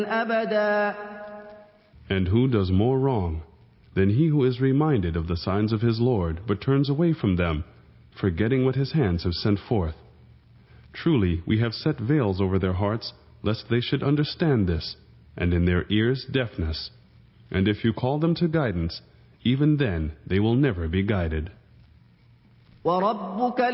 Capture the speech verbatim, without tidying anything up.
أبدا. And who does more wrong than he who is reminded of the signs of his Lord, but turns away from them, forgetting what his hands have sent forth? Truly, we have set veils over their hearts, lest they should understand this, and in their ears deafness. And if you call them to guidance, even then they will never be guided. وَرَبُّكَ